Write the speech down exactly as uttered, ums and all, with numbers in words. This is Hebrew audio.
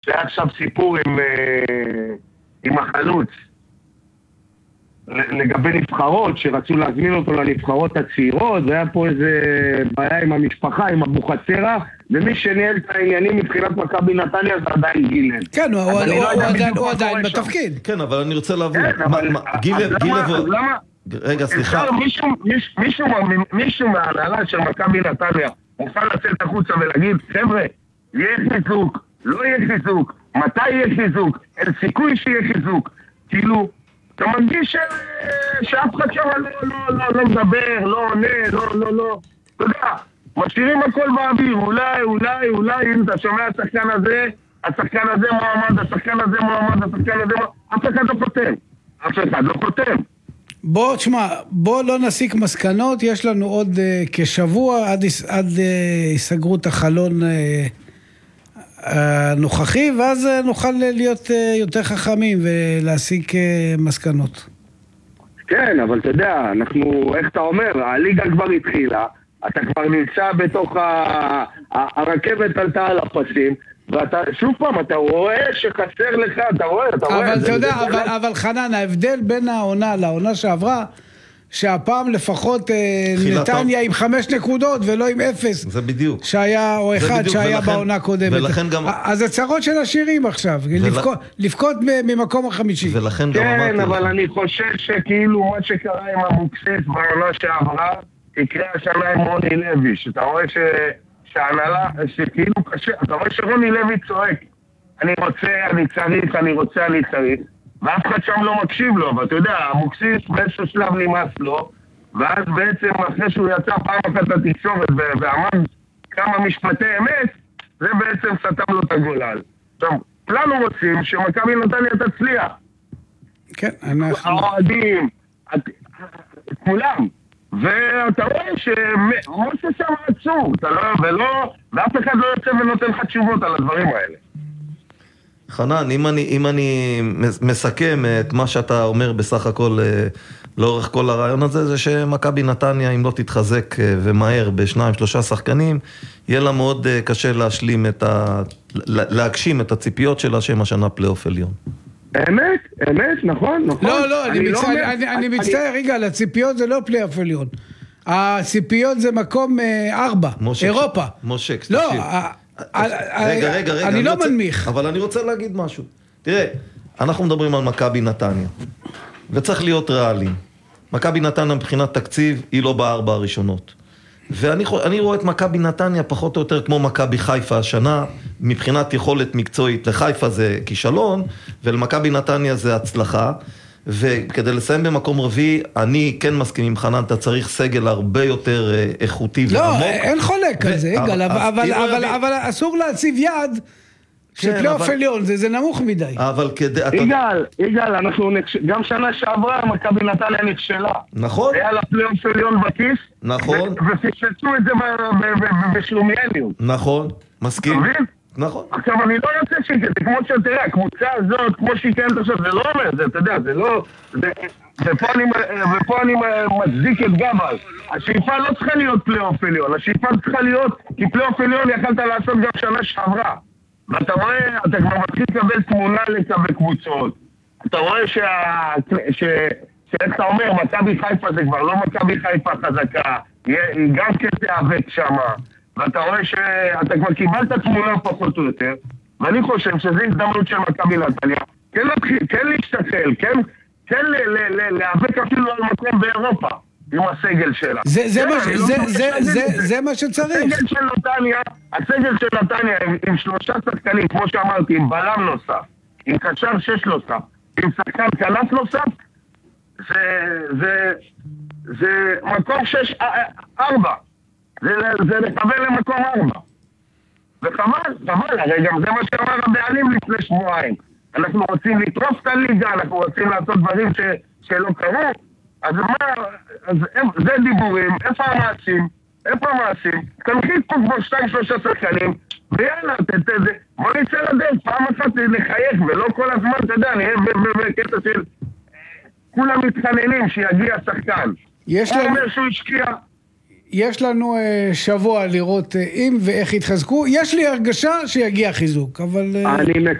שהיה עכשיו סיפור עם, עם החלוץ, לגבי נבחרות, שרצו להזמין אותו לנבחרות הצעירות, והיה פה איזה בעיה עם המשפחה, עם אבו חצרה, ומי שניהל את העניינים מבחינת מכבי נתניה זה עדיין גילב. כן, הוא עדיין בתפקיד. כן, אבל אני רוצה להבין. גילב, למה? רגע, סליחה. מישהו מהנהלה של מכבי נתניה מוכן לצאת החוצה ולהגיד, חבר'ה, יהיה חיזוק, לא יהיה חיזוק, מתי יהיה חיזוק, אין סיכוי שיהיה חיזוק. כאילו, אתה מרגיש שאף אחד שם לא מדבר, לא עונה, לא, לא, אתה יודע, משאירים הכל באוויר, אולי, אולי, אולי, אם אתה שומע השחקן הזה, השחקן הזה מועמד, השחקן הזה מועמד, השחקן הזה מועמד, אף אחד לא חותם, אף אחד לא חותם. בוא, תשמע, בוא לא נסיק מסקנות, יש לנו עוד uh, כשבוע עד, עד uh, יסגרו את החלון uh, הנוכחי, ואז uh, נוכל להיות uh, יותר חכמים ולהסיק uh, מסקנות. כן, אבל אתה יודע, אנחנו, איך אתה אומר, הליגה כבר התחילה, אתה כבר נמצא בתוך ה... הרכבת עלתה על הפסים, ואתה, שוב פעם, אתה רואה שחסר לך, אתה רואה, אתה רואה. אבל אתה יודע, אבל, אבל חנן, ההבדל בין העונה לעונה שעברה, שהפעם לפחות נתניה עם חמש נקודות ולא עם אפס. זה בדיוק. שהיה, או אחד שהיה ולכן, בעונה קודמת. ולכן גם... אז הצרות של השירים עכשיו, ול... לבכות, לבכות ממקום החמישי. ולכן גם כן, אמרתי... אבל אני חושב שכאילו מה שקרה עם המוקסיס בעונה שעברה, יקרה השנה עם רוני לוי, שאתה רואה ש... שהנהלה, שכאילו קשה, אתה רואה שרוני לוי צועק, אני רוצה, אני צריך, אני רוצה, אני צריך, ואף אחד שם לא מקשיב לו, ואתה יודע, המוקסיס באיזשהו שלב נמאס לו, ואז בעצם אחרי שהוא יצא פעם אחת לתקשורת ואמר כמה משפטי אמת, זה בעצם סתם לו את הגולל. עכשיו, כולנו רוצים שמכבי נתניה תצליח. כן, אנחנו... האוהדים, כולם. ואתה רואה שמשה שם עצור, ולא, ואף אחד לא יוצא ונותן לך תשובות על הדברים האלה. חנן, אם אני, אם אני מסכם את מה שאתה אומר בסך הכל לאורך כל הרעיון הזה, זה שמכבי נתניה, אם לא תתחזק ומהר בשניים, שלושה שחקנים, יהיה לה מאוד קשה להשלים את ה... להגשים את הציפיות שלה שהם השנה פלייאוף עליון. אמת, אמת, נכון, נכון. לא, לא, אני מצטער, רגע, לציפיות זה לא פלייאוף עליון. הציפיות זה מקום ארבע, אירופה. מושק, לא, רגע, רגע, רגע. אני לא מנמיך. אבל אני רוצה להגיד משהו. תראה, אנחנו מדברים על מכבי נתניה, וצריך להיות ריאליים. מכבי נתניה מבחינת תקציב היא לא בארבע הראשונות. ואני אני רואה את מכבי נתניה פחות או יותר כמו מכבי חיפה השנה, מבחינת יכולת מקצועית. לחיפה זה כישלון, ולמכבי נתניה זה הצלחה. וכדי לסיים במקום רביעי, אני כן מסכים עם חנן, אתה צריך סגל הרבה יותר איכותי לא, ועמוק. לא, אין חולק על זה, יגאל, אבל, אבל, אבל אסור להציב יד שפלייאוף עליון, זה, זה נמוך מדי. אבל כדי... יגאל, יגאל, אנחנו גם שנה שעברה, מכבי נתניה נכשלה. נכון. היה לה פלייאוף עליון בכיס. נכון. ופשטו את זה בשלומיאליות. נכון, מסכים. מבין? נכון. עכשיו, אני לא רוצה שזה, כמו שתראה, הקבוצה הזאת, כמו שהיא קיימת עכשיו, זה לא אומר, זה, אתה יודע, זה לא... זה, ופה אני, ופה אני מצדיק את גבל. השאיפה לא צריכה להיות פלייאוף עליון, השאיפה צריכה להיות, כי פלייאוף עליון יכלת לעשות גם שנה שעברה. ואתה רואה, אתה כבר מתחיל לקבל תמונה לקבל קבוצות. אתה רואה שה... ש... שאיך אתה אומר, מכבי חיפה זה כבר לא מכבי חיפה חזקה, היא גם כתאבק שמה. ואתה רואה שאתה כבר קיבלת תמונה פחות או יותר, ואני חושב שזו הזדמנות של מכבי נתניה, כן להתחיל, כן להשתתל, כן, כן להיאבק אפילו על מקום באירופה, עם הסגל שלה. זה, זה, מה, זה, זה, זה, זה, זה מה שצריך. הסגל של נתניה, הסגל של נתניה עם, עם שלושה שחקנים, כמו שאמרתי, עם בלם נוסף, עם קשר שש נוסף, עם שחקן כנף נוסף, זה, זה, זה מקום שש, ארבע. זה, זה לקבל למקום ארבע. וחבל, חבל, הרי גם זה מה שאמר הבעלים לפני שבועיים. אנחנו רוצים לטרוף את הליגה, אנחנו רוצים לעשות דברים ש, שלא קרו. אז מה, אז זה דיבורים, איפה המעשים? איפה המעשים? תנחית פה כבר שתיים שלושה שחקנים, ויאללה, תתזה, בוא נצא לדרך, פעם אחת לחייך, ולא כל הזמן, אתה יודע, נהיה בקטע של כולם מתחננים שיגיע שחקן. יש הוא אומר שהוא השקיע... יש לנו uh, שבוע לראות uh, אם ואיך יתחזקו. יש לי הרגשה שיגיע חיזוק, אבל... Uh... אני